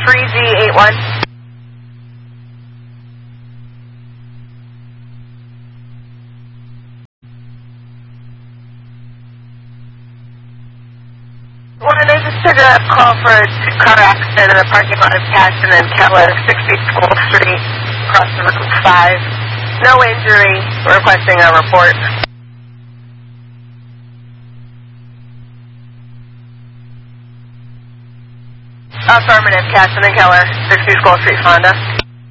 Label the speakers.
Speaker 1: 3G81. One, I just took a call for a car accident in the parking lot of Caston and Keller, 60 School Street, across the Route 5. No injury. Requesting a report. Affirmative, Caston and Keller, 60 School Street, Honda.